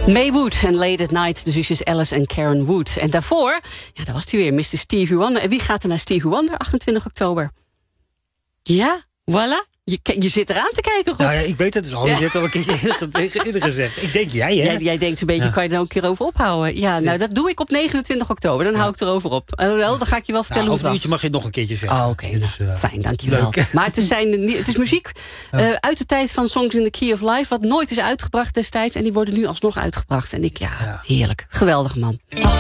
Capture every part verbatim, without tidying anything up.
May Wood en Late at Night, de zusjes Alice en Karen Wood. En daarvoor, ja, daar was hij weer, mister Stevie Wonder. En wie gaat er naar Stevie Wonder, achtentwintig oktober? Ja, voilà. Je, je zit eraan te kijken, goed. Nou ja, ik weet het dus al. Je ja. hebt al een keertje eerder gezegd. Ik denk jij, hè? Ja, jij denkt een beetje, ja. Kan je er nou een keer over ophouden? Ja, nou, dat doe ik op negenentwintig oktober. Dan ja. hou ik erover op. Uh, wel, dan ga ik je wel vertellen ja, hoe het was. Over een uurtje mag je het nog een keertje zeggen. Oh, oké. Okay, dus, nou, uh, fijn, dankjewel. Leuk. Maar het is, zijn, het is muziek uh, uit de tijd van Songs in the Key of Life, wat nooit is uitgebracht destijds. En die worden nu alsnog uitgebracht. En ik, ja, ja. heerlijk. Geweldig, man. Oh.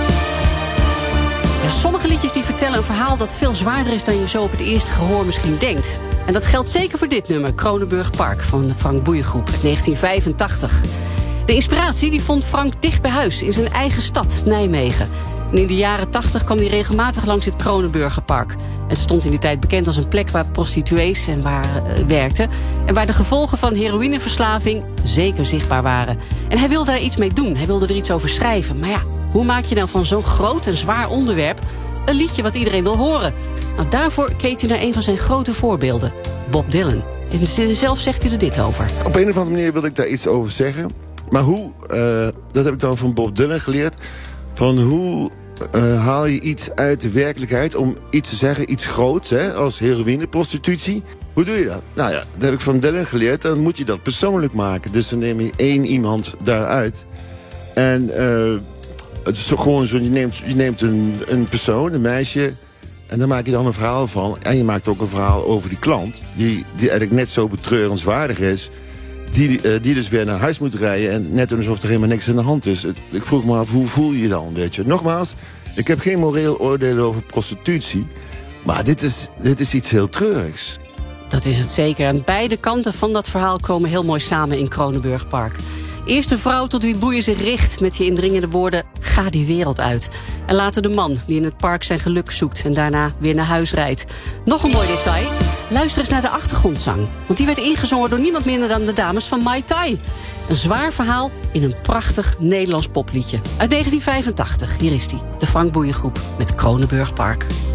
Ja, sommige liedjes die vertellen een verhaal dat veel zwaarder is dan je zo op het eerste gehoor misschien denkt. En dat geldt zeker voor dit nummer, Kronenburg Park van Frank Boeiengroep uit negentien vijfentachtig. De inspiratie die vond Frank dicht bij huis in zijn eigen stad, Nijmegen. En in de jaren tachtig kwam hij regelmatig langs het Kronenburgerpark. Het stond in die tijd bekend als een plek waar prostituees en waar, uh, werkten. En waar de gevolgen van heroïneverslaving zeker zichtbaar waren. En hij wilde daar iets mee doen, hij wilde er iets over schrijven. Maar ja, hoe maak je nou van zo'n groot en zwaar onderwerp een liedje wat iedereen wil horen? Nou, daarvoor keek hij naar een van zijn grote voorbeelden, Bob Dylan. En zelf zegt hij er dit over. Op een of andere manier wil ik daar iets over zeggen. Maar hoe, uh, dat heb ik dan van Bob Dylan geleerd. Van hoe uh, haal je iets uit de werkelijkheid om iets te zeggen, iets groots, hè, als heroïne, prostitutie. Hoe doe je dat? Nou ja, dat heb ik van Dylan geleerd. Dan moet je dat persoonlijk maken. Dus dan neem je één iemand daaruit. En uh, het is toch gewoon zo, je neemt, je neemt een, een persoon, een meisje, en daar maak je dan een verhaal van. En je maakt ook een verhaal over die klant, die, die eigenlijk net zo betreurenswaardig is, die, uh, die dus weer naar huis moet rijden en net alsof er helemaal niks aan de hand is. Ik vroeg me af, hoe voel je je dan, weet je? Nogmaals, ik heb geen moreel oordeel over prostitutie, maar dit is, dit is iets heel treurigs. Dat is het zeker. En beide kanten van dat verhaal komen heel mooi samen in Kronenburg Park. Eerst de vrouw tot wie Boeien zich richt met die indringende woorden, ga die wereld uit. En later de man die in het park zijn geluk zoekt en daarna weer naar huis rijdt. Nog een mooi detail, luister eens naar de achtergrondzang. Want die werd ingezongen door niemand minder dan de dames van Mai Tai. Een zwaar verhaal in een prachtig Nederlands popliedje. Uit negentien vijfentachtig, hier is die, de Frank Boeiengroep met Kronenburg Park.